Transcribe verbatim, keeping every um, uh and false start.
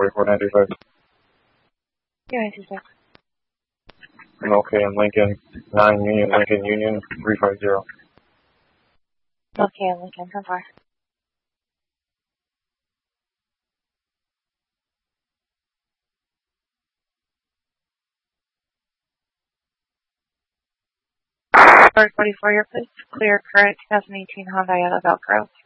forty-four ninety-five. Yeah, ninety-six. I'm okay in Lincoln, nine Union, Lincoln Union, three five zero. Okay, Lincoln, how far? Sorry, forty-four, your place clear, current twenty eighteen Honda Velcro.